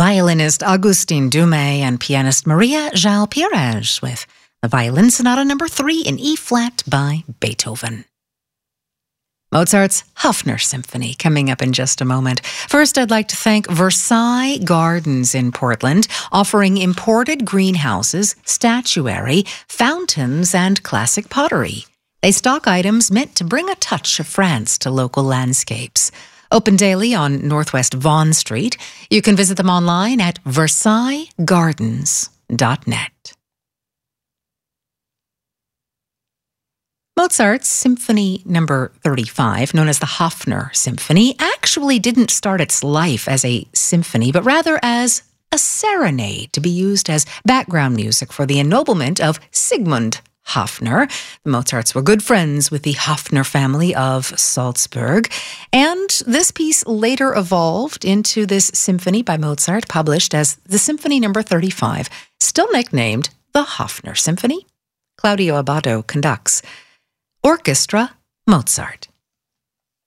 violinist Augustin Dumay and pianist Maria João Pires with the Violin Sonata No. 3 in E-flat by Beethoven. Mozart's Hofner Symphony coming up in just a moment. First, I'd like to thank Versailles Gardens in Portland, offering imported greenhouses, statuary, fountains, and classic pottery. They stock items meant to bring a touch of France to local landscapes. Open daily on Northwest Vaughan Street. You can visit them online at versaillesgardens.net. Mozart's Symphony No. 35, known as the Hofner Symphony, actually didn't start its life as a symphony, but rather as a serenade to be used as background music for the ennoblement of Sigmund Hofner. The Mozarts were good friends with the Hofner family of Salzburg, and this piece later evolved into this symphony by Mozart, published as the Symphony No. 35, still nicknamed the Hofner Symphony. Claudio Abbado conducts. Orchestra Mozart.